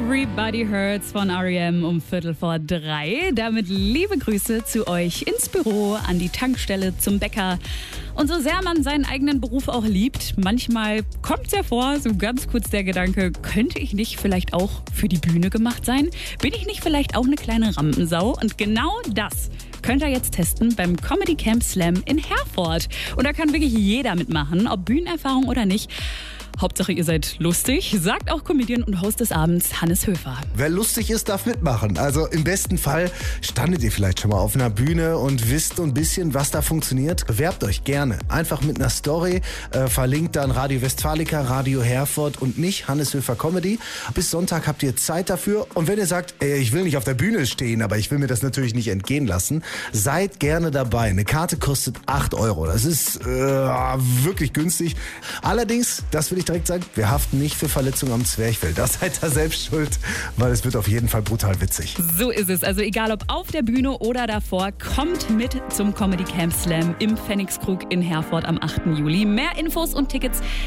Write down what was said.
Everybody Hurts von R.E.M. um 2:45. Damit liebe Grüße zu euch ins Büro, an die Tankstelle, zum Bäcker. Und so sehr man seinen eigenen Beruf auch liebt, manchmal kommt es ja vor, so ganz kurz der Gedanke, könnte ich nicht vielleicht auch für die Bühne gemacht sein? Bin ich nicht vielleicht auch eine kleine Rampensau? Und genau das könnt ihr jetzt testen beim Comedy Camp Slam in Herford. Und da kann wirklich jeder mitmachen, ob Bühnenerfahrung oder nicht. Hauptsache, ihr seid lustig, sagt auch Comedian und Host des Abends Hannes Höfer. Wer lustig ist, darf mitmachen. Also im besten Fall standet ihr vielleicht schon mal auf einer Bühne und wisst ein bisschen, was da funktioniert. Bewerbt euch gerne. Einfach mit einer Story. Verlinkt dann Radio Westfalica, Radio Herford und mich, Hannes Höfer Comedy. Bis Sonntag habt ihr Zeit dafür. Und wenn ihr sagt, ich will nicht auf der Bühne stehen, aber ich will mir das natürlich nicht entgehen lassen, seid gerne dabei. Eine Karte kostet 8 Euro. Das ist wirklich günstig. Allerdings, das will ich direkt sagen, wir haften nicht für Verletzungen am Zwerchfell. Da seid ihr selbst schuld, weil es wird auf jeden Fall brutal witzig. So ist es. Also egal ob auf der Bühne oder davor, kommt mit zum Comedy Camp Slam im Pfennigskrug in Herford am 8. Juli. Mehr Infos und Tickets